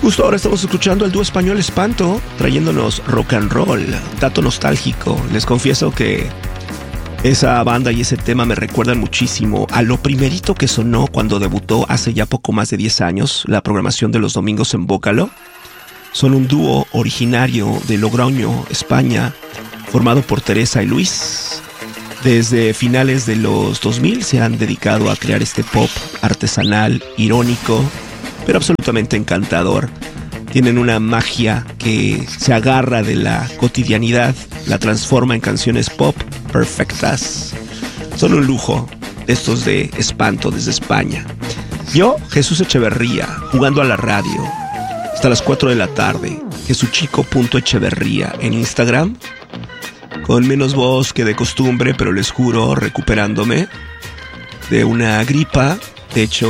Justo ahora estamos escuchando al dúo español Espanto, trayéndonos rock and roll, dato nostálgico. Les confieso que esa banda y ese tema me recuerdan muchísimo a lo primerito que sonó cuando debutó hace ya poco más de 10 años la programación de los domingos en Bócalo. Son un dúo originario de Logroño, España, formado por Teresa y Luis. Desde finales de los 2000 se han dedicado a crear este pop artesanal, irónico, pero absolutamente encantador. Tienen una magia que se agarra de la cotidianidad, la transforma en canciones pop perfectas. Son un lujo, estos de Espanto desde España. Yo, Jesús Echeverría, jugando a la radio, hasta las 4 de la tarde, jesuchico.echeverría en Instagram, con menos voz que de costumbre, pero les juro, recuperándome de una gripa. De hecho,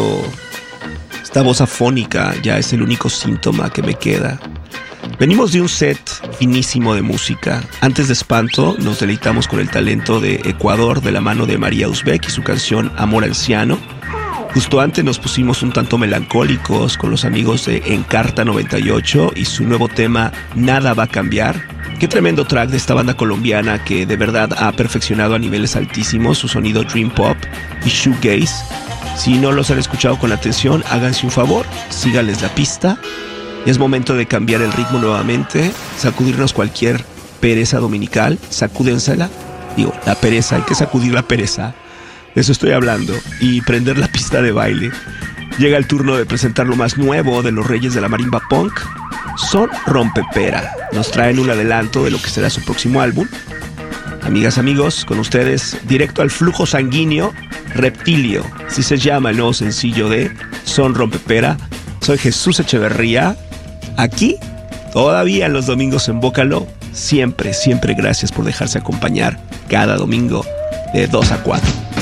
esta voz afónica ya es el único síntoma que me queda. Venimos de un set finísimo de música. Antes de Espanto nos deleitamos con el talento de Ecuador de la mano de María Uzbek y su canción Amor Anciano. Justo antes nos pusimos un tanto melancólicos con los amigos de Encarta 98 y su nuevo tema Nada va a cambiar. Qué tremendo track de esta banda colombiana que de verdad ha perfeccionado a niveles altísimos su sonido dream pop y shoegaze. Si no los han escuchado con atención, háganse un favor, síganles la pista. Es momento de cambiar el ritmo nuevamente, sacudirnos cualquier pereza dominical, sacúdensela. Digo, la pereza, hay que sacudir la pereza. De eso estoy hablando. Y prender la pista de baile. Llega el turno de presentar lo más nuevo de los reyes de la marimba punk. Son Rompepera. Nos traen un adelanto de lo que será su próximo álbum. Amigas, amigos, con ustedes, directo al flujo sanguíneo, Reptilio. Así se llama el nuevo sencillo de Son Rompepera. Soy Jesús Echeverría. Aquí, todavía en los domingos en Bócalo. Siempre, siempre gracias por dejarse acompañar cada domingo de 2 a 4.